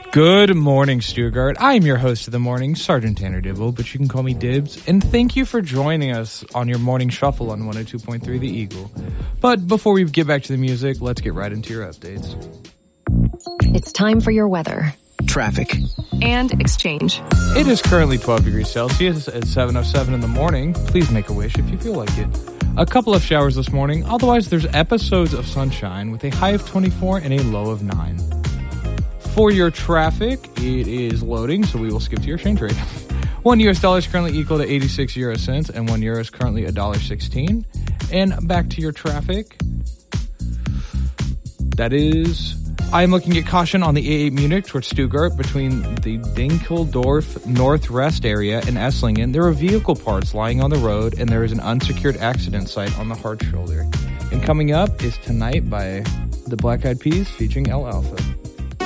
Good morning, Stuttgart. I'm your host of the morning, Sergeant Tanner Dibble, but you can call me Dibs. And thank you for joining us on your morning shuffle on 102.3 The Eagle. But before we get back to the music, let's get right into your updates. It's time for your weather, traffic, and exchange. It is currently 12 degrees Celsius at 7:07 in the morning. Please make a wish if you feel like it. A couple of showers this morning. Otherwise, there's episodes of sunshine with a high of 24 and a low of 9. For your traffic, it is loading, so we will skip to your exchange rate. $1 US is currently equal to 86 euro cents, and €1 is currently $1.16. And back to your traffic. That is, I am looking at caution on the A8 Munich towards Stuttgart between the Dinkeldorf North-Rest area and Esslingen. There are vehicle parts lying on the road, and there is an unsecured accident site on the hard shoulder. And coming up is Tonight by the Black Eyed Peas featuring El Alfa.